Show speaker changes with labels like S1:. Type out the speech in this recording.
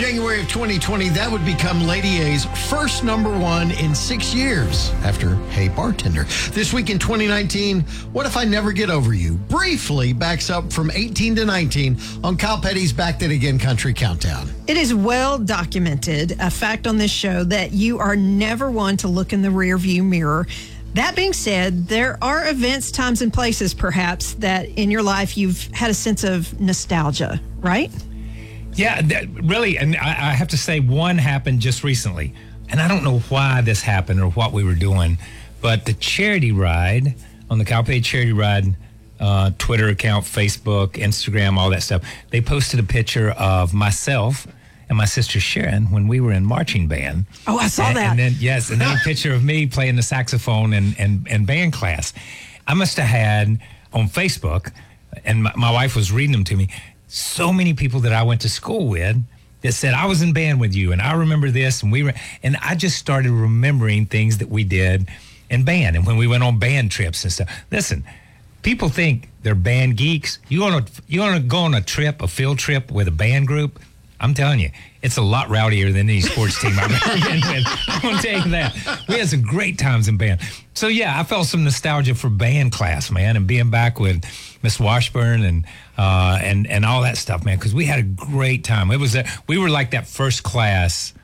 S1: January of 2020, that would become Lady A's first number one in 6 years after Hey Bartender. This week in 2019, What If I Never Get Over You briefly backs up from 18 to 19 on Kyle Petty's Backed It Again Country Countdown.
S2: It is well documented, a fact on this show, that you are never one to look in the rearview mirror. That being said, there are events, times, and places, perhaps, that in your life you've had a sense of nostalgia, right?
S3: Yeah, really. And I have to say, one happened just recently. And I don't know why this happened or what we were doing, but the charity ride on the Kyle Petty Charity Ride Twitter account, Facebook, Instagram, all that stuff, they posted a picture of myself and my sister Sharon when we were in marching band.
S2: Oh, I saw that.
S3: And then a picture of me playing the saxophone and band class. I must have had on Facebook, and my wife was reading them to me, so many people that I went to school with that said, I was in band with you, and I remember this, and I just started remembering things that we did in band, and when we went on band trips and stuff. Listen, people think they're band geeks. You want to go on a field trip with a band group? I'm telling you, it's a lot rowdier than any sports team I've ever been with. I'm going to tell you that. We had some great times in band. So, yeah, I felt some nostalgia for band class, man, and being back with Miss Washburn and all that stuff, man, because we had a great time. We were like that first class